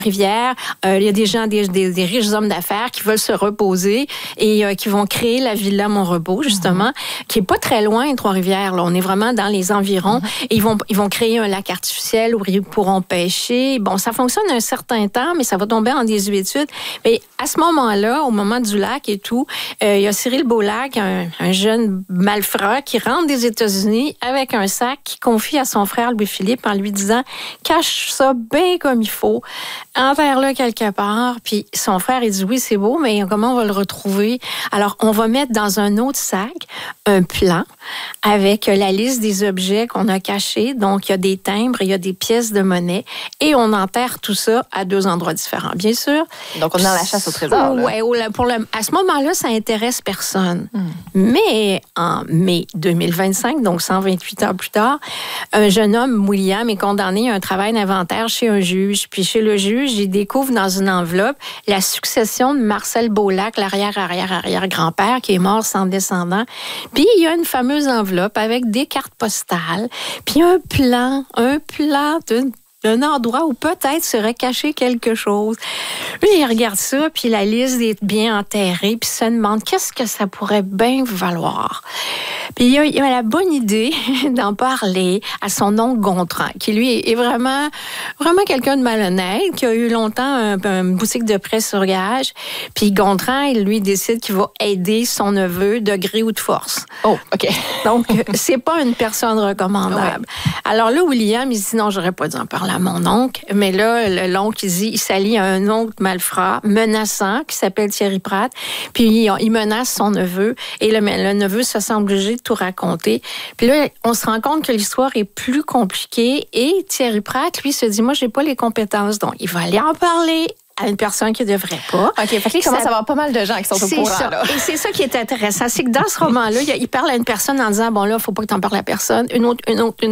Rivière, il y a des gens, des riches hommes d'affaires qui veulent se reposer et qui vont créer la Villa Mon-Repos, justement, qui est pas très loin de Trois-Rivières. Là. On est vraiment dans les environs. Et ils vont créer un lac artificiel où ils pourront pêcher. Bon, ça fonctionne un certain temps, mais ça va tomber en désuétude. Mais à ce moment-là, au moment du lac et tout, il y a Cyril Beaulac, un jeune malfrat, qui rentre des États-Unis avec un sac qui confie à son frère Louis-Philippe en lui disant « Cache ça bien comme il faut. » Enterre-le quelque part. Puis son frère, il dit, oui, c'est beau, mais comment on va le retrouver? Alors, on va mettre dans un autre sac un plan avec la liste des objets qu'on a cachés. Donc, il y a des timbres, il y a des pièces de monnaie et on enterre tout ça à 2 endroits différents, bien sûr. Donc, on est dans la chasse au trésor. Oui, à ce moment-là, ça intéresse personne. Mais en mai 2025, donc 128 ans plus tard, un jeune homme, William, est condamné à un travail d'inventaire chez un juge. Puis chez le juge, il découvre dans une enveloppe la succession de Marcel Beaulac, l'arrière-grand-père, qui est mort sans descendant. Puis il y a une fameuse enveloppe avec des cartes postales, puis un plan d'un endroit où peut-être serait caché quelque chose. Lui, il regarde ça, puis la liste est bien enterrée, puis se demande qu'est-ce que ça pourrait bien valoir. Puis il a la bonne idée d'en parler à son oncle Gontran, qui lui est vraiment quelqu'un de malhonnête, qui a eu longtemps une boutique de prêt sur gage. Puis Gontran, il lui décide qu'il va aider son neveu de gré ou de force. Oh, OK. Donc, c'est pas une personne recommandable. Ouais. Alors là, William, il se dit non, j'aurais pas dû en parler à mon oncle. Mais là, l'oncle, il s'allie à un oncle malfrat, menaçant, qui s'appelle Thierry Pratt. Puis il menace son neveu. Et le neveu se sent obligé de tout raconter. Puis là, on se rend compte que l'histoire est plus compliquée. Et Thierry Pratt, lui, se dit, moi, j'ai pas les compétences. Donc, il va aller en parler à une personne qui ne devrait pas. OK, fait qu'il commence à avoir pas mal de gens qui sont au courant. Ça. Là. Et c'est ça qui est intéressant. C'est que dans ce roman-là, il parle à une personne en disant, bon là, il ne faut pas que tu en parles à personne. Une autre.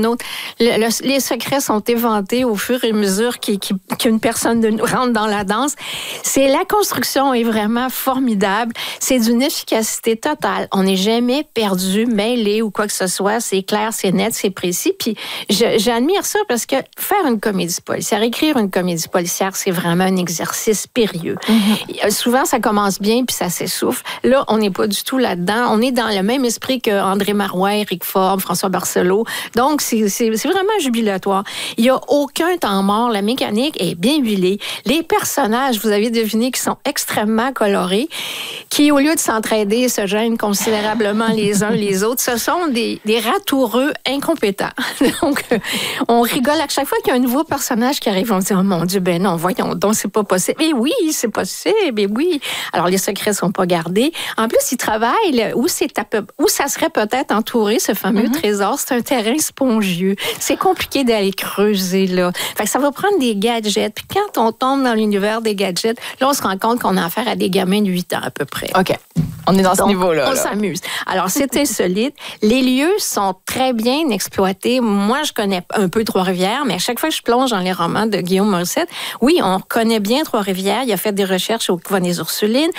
Les secrets sont éventés au fur et à mesure qu'une personne rentre dans la danse. La construction est vraiment formidable. C'est d'une efficacité totale. On n'est jamais perdu, mêlé ou quoi que ce soit. C'est clair, c'est net, c'est précis. Puis j'admire ça parce que faire une comédie policière, écrire une comédie policière, c'est vraiment un exercice périlleux. Souvent, ça commence bien puis ça s'essouffle. Là, on n'est pas du tout là-dedans. On est dans le même esprit que André Marois, Éric Forbes, François Barcelot. Donc, c'est vraiment jubilatoire. Il n'y a aucun temps mort. La mécanique est bien huilée. Les personnages, vous avez deviné, qui sont extrêmement colorés, qui, au lieu de s'entraider, se gênent considérablement les uns les autres. Ce sont des ratoureux incompétents. Donc, on rigole à chaque fois qu'il y a un nouveau personnage qui arrive. On se dit, oh mon Dieu, ben non, voyons donc, c'est pas possible. Mais oui, c'est possible, mais oui. Alors, les secrets sont pas gardés. En plus, ils travaillent où ça serait peut-être entouré, ce fameux trésor. C'est un terrain spongieux. C'est compliqué d'aller creuser, là. Fait que ça va prendre des gadgets. Puis quand on tombe dans l'univers des gadgets, là, on se rend compte qu'on a affaire à des gamins de 8 ans, à peu près. OK. On est dans ce niveau-là. On s'amuse. Alors, c'est insolite. Les lieux sont très bien exploités. Moi, je connais un peu Trois-Rivières, mais à chaque fois que je plonge dans les romans de Guillaume Morissette, oui, on connaît bien Trois-Rivières. Il a fait des recherches au Couvent des Ursulines.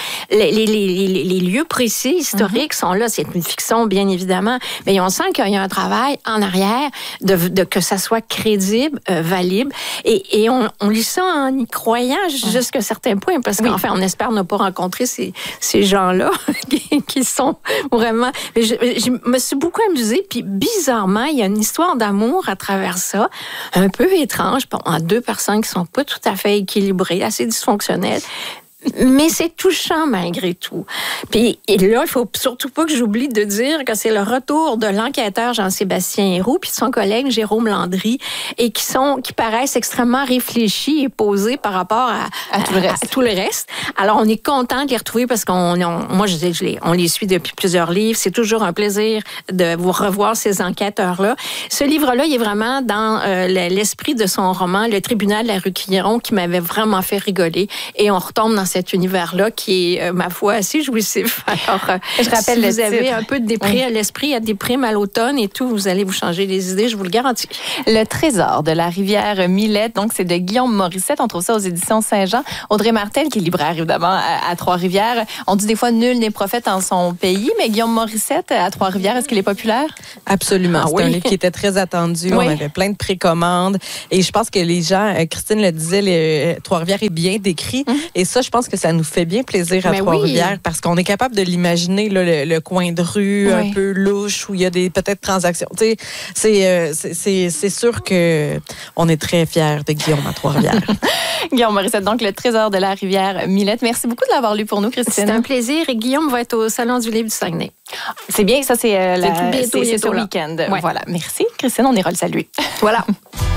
Les lieux précis, historiques, sont là. C'est une fiction, bien évidemment. Mais on sent qu'il y a un travail en arrière que ça soit crédible, valide. Et on lit ça en y croyant jusqu'à certains points, parce qu'enfin, on espère ne pas rencontrer ces gens-là qui sont vraiment... Je me suis beaucoup amusée, puis bizarrement, il y a une histoire d'amour à travers ça, un peu étrange, en 2 personnes qui sont pas tout à fait équilibrées, assez dysfonctionnelles. Mais c'est touchant malgré tout. Puis là, il faut surtout pas que j'oublie de dire que c'est le retour de l'enquêteur Jean-Sébastien Héroux puis de son collègue Jérôme Landry et qui paraissent extrêmement réfléchis et posés par rapport à tout le reste. Alors, on est content de les retrouver parce on les suit depuis plusieurs livres. C'est toujours un plaisir de vous revoir ces enquêteurs-là. Ce livre-là, il est vraiment dans l'esprit de son roman Le Tribunal de la rue Quiron qui m'avait vraiment fait rigoler. Et on retombe dans cet univers-là qui est, ma foi, assez jouissif. Alors, je rappelle si vous le avez titre. un peu de déprime à l'esprit, il y a des primes à l'automne et tout, vous allez vous changer les idées, je vous le garantis. Le trésor de la rivière Milette, donc c'est de Guillaume Morissette. On trouve ça aux éditions Saint-Jean. Audrey Martel, qui est libraire évidemment à Trois-Rivières. On dit des fois nul n'est prophète en son pays, mais Guillaume Morissette à Trois-Rivières, est-ce qu'il est populaire? Absolument. C'est un livre qui était très attendu. Oui. On avait plein de précommandes. Et je pense que les gens, Christine le disait, Trois-Rivières est bien décrit. Et ça, je pense que ça nous fait bien plaisir à Mais Trois-Rivières oui. parce qu'on est capable de l'imaginer, là, le coin de rue un peu louche où il y a des peut-être transactions. Tu sais, c'est sûr que on est très fiers de Guillaume à Trois-Rivières. Guillaume Morissette, donc le trésor de la rivière Milette. Merci beaucoup de l'avoir lu pour nous, Christine. C'est un plaisir et Guillaume va être au Salon du Livre du Saguenay. C'est bien, ça c'est tout bientôt, ce bientôt, là. week-end. Ouais. Voilà, merci. Christine, on ira le saluer. Voilà.